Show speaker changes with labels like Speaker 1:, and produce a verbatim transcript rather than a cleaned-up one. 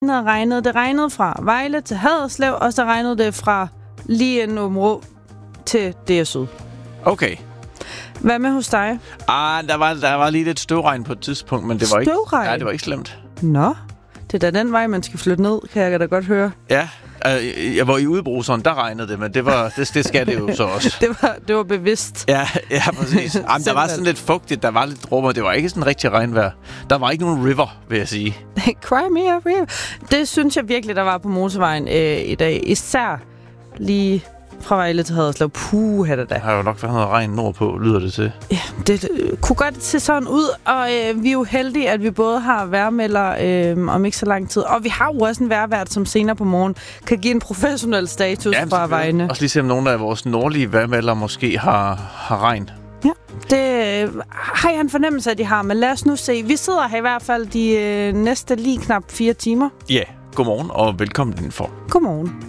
Speaker 1: havde regnet. Det regnede fra Vejle til Haderslev, og så regnede det fra lige inden Aabenraa til D R Syd.
Speaker 2: Okay.
Speaker 1: Hvad med hos dig?
Speaker 2: Ah, der var, der var lige lidt støvregn på et tidspunkt, men det var ikke,
Speaker 1: Støvregn?
Speaker 2: ja, det var ikke slemt.
Speaker 1: Nå, det er da den vej, man skal flytte ned, kan jeg da godt høre.
Speaker 2: Ja, øh, jeg var i udbruseren, der regnede det, men det, var, det, det skal det jo så også.
Speaker 1: det, var, det var bevidst.
Speaker 2: Ja, ja, præcis. Jamen, der var sådan lidt fugtigt, der var lidt dråber. Det var ikke sådan rigtig regnvejr. Der var ikke nogen river, vil jeg sige.
Speaker 1: Cry me a river. Det synes jeg virkelig, der var på motorvejen øh, i dag. Især lige fra Vejle til Haderslev. Puh, hætter da.
Speaker 2: Der har jo nok været noget regn nordpå, lyder det til.
Speaker 1: Ja, det øh, kunne godt se sådan ud, og øh, vi er jo heldige, at vi både har vejrmelder øh, om ikke så lang tid, og vi har jo også en vejrvært, som senere på morgen kan give en professionel status
Speaker 2: Jamen,
Speaker 1: fra vejene.
Speaker 2: Også lige se, om nogle af vores nordlige vejrmelder måske har, har regn.
Speaker 1: Ja, det øh, har jeg en fornemmelse, at de har, men lad os nu se. Vi sidder her i hvert fald de øh, næste lige knap fire timer.
Speaker 2: Ja, godmorgen og velkommen indenfor.
Speaker 1: Godmorgen.